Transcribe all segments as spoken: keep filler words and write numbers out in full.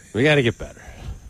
We got to get better.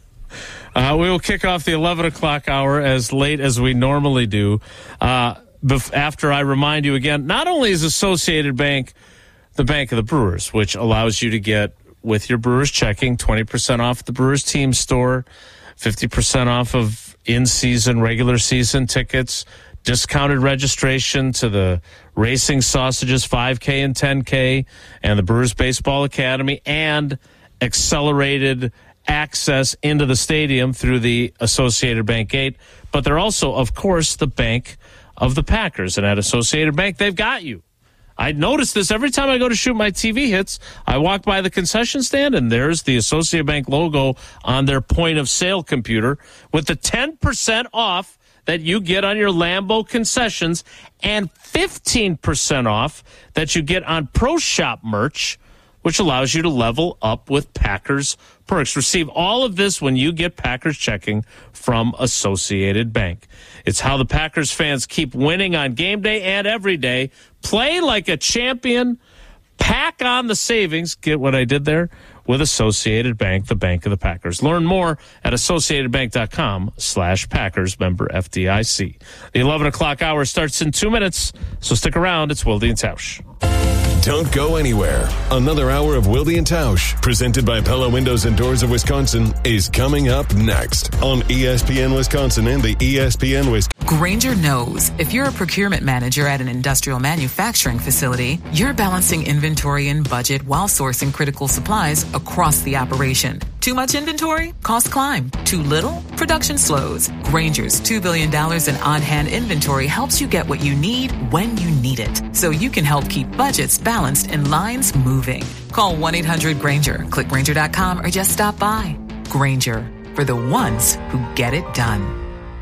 Uh, we will kick off the eleven o'clock hour as late as we normally do. Uh, bef- after I remind you again, not only is Associated Bank the bank of the Brewers, which allows you to get, with your Brewers checking, twenty percent off the Brewers team store, fifty percent off of in-season, regular season tickets, discounted registration to the Racing Sausages five K and ten K and the Brewers Baseball Academy, and accelerated access into the stadium through the Associated Bank gate. But they're also, of course, the bank of the Packers. And at Associated Bank, they've got you. I notice this every time I go to shoot my T V hits. I walk by the concession stand, and there's the Associated Bank logo on their point-of-sale computer with the ten percent off that you get on your Lambeau concessions and fifteen percent off that you get on Pro Shop merch, which allows you to level up with Packers perks. Receive all of this when you get Packers checking from Associated Bank. It's how the Packers fans keep winning on game day and every day. Play like a champion. Pack on the savings. Get what I did there? With Associated Bank, the bank of the Packers. Learn more at associatedbank.com slash Packers, member F D I C. The eleven o'clock hour starts in two minutes, so stick around. It's Wilde and Tausch. Don't go anywhere. Another hour of Wilde and Tausch, presented by Pella Windows and Doors of Wisconsin, is coming up next on E S P N Wisconsin and the E S P N Wisconsin. Grainger knows if you're a procurement manager at an industrial manufacturing facility, you're balancing inventory and budget while sourcing critical supplies across the operation. Too much inventory? Costs climb. Too little? Production slows. Grainger's two billion dollars in on-hand inventory helps you get what you need when you need it, so you can help keep budgets balanced and lines moving. Call one eight hundred Grainger, click Grainger dot com, or just stop by. Grainger, for the ones who get it done.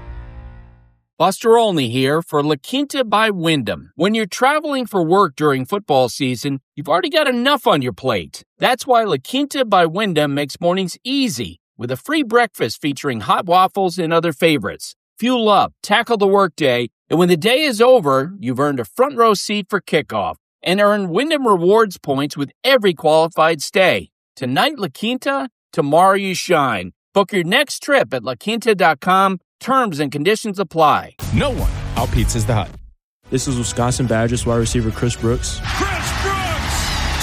Buster Olney here for La Quinta by Wyndham. When you're traveling for work during football season, you've already got enough on your plate. That's why La Quinta by Wyndham makes mornings easy with a free breakfast featuring hot waffles and other favorites. Fuel up, tackle the workday, and when the day is over, you've earned a front row seat for kickoff and earn Wyndham Rewards points with every qualified stay. Tonight, La Quinta, tomorrow you shine. Book your next trip at la quinta dot com. Terms and conditions apply. No one outpizzas the Hut. This is Wisconsin Badgers wide receiver Chris Brooks. Chris Brooks!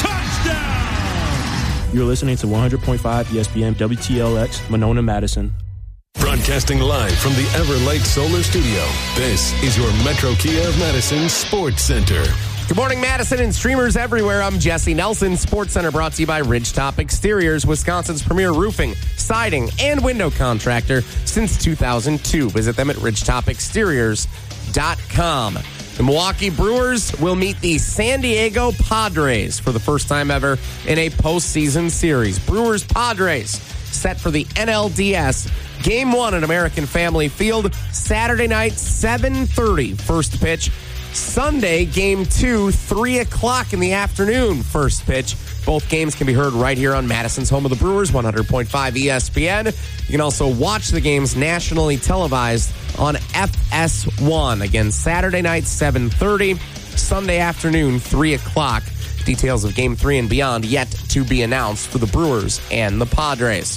Touchdown! You're listening to one hundred point five E S P N W T L X, Monona, Madison. Broadcasting live from the Everlight Solar Studio, this is your Metro Kia of Madison Sports Center. Good morning, Madison and streamers everywhere. I'm Jesse Nelson. Sports Center brought to you by Ridgetop Exteriors, Wisconsin's premier roofing, siding, and window contractor since two thousand two. Visit them at ridgetop exteriors dot com. The Milwaukee Brewers will meet the San Diego Padres for the first time ever in a postseason series. Brewers-Padres set for the N L D S Game one at American Family Field, Saturday night, seven thirty, first pitch. Sunday, Game two, three o'clock in the afternoon, first pitch. Both games can be heard right here on Madison's home of the Brewers, one hundred point five E S P N. You can also watch the games nationally televised on F S one. Again, Saturday night, seven thirty. Sunday afternoon, three o'clock. Details of Game three and beyond yet to be announced for the Brewers and the Padres.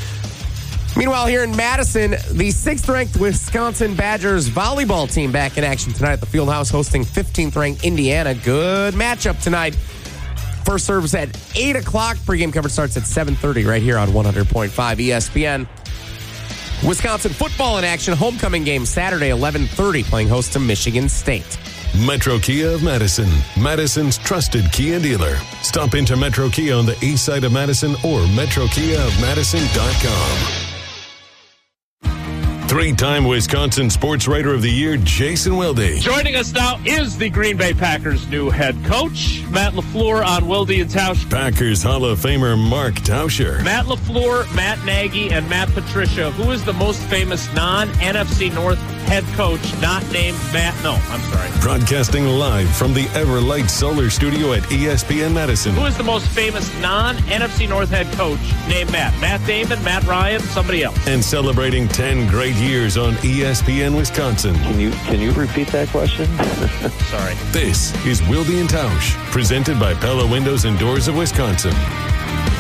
Meanwhile, here in Madison, the sixth-ranked Wisconsin Badgers volleyball team back in action tonight at the Fieldhouse, hosting fifteenth-ranked Indiana. Good matchup tonight. First service at eight o'clock. Pre-game coverage starts at seven thirty right here on one hundred point five E S P N. Wisconsin football in action. Homecoming game Saturday, eleven thirty, playing host to Michigan State. Metro Kia of Madison, Madison's trusted Kia dealer. Stop into Metro Kia on the east side of Madison or metro kia of madison dot com. Three-time Wisconsin Sports Writer of the Year, Jason Wilde. Joining us now is the Green Bay Packers' new head coach, Matt LaFleur, on Wilde and Tausch. Packers Hall of Famer Mark Tauscher. Matt LaFleur, Matt Nagy, and Matt Patricia. Who is the most famous non-N F C North head coach not named Matt? No, I'm sorry. Broadcasting live from the Everlight Solar Studio at E S P N Madison. Who is the most famous non-N F C North head coach named Matt? Matt Damon, Matt Ryan, somebody else. And celebrating ten great years on E S P N Wisconsin. Can you can you repeat that question? Sorry. This is Wilde and Tausch, presented by Pella Windows and Doors of Wisconsin.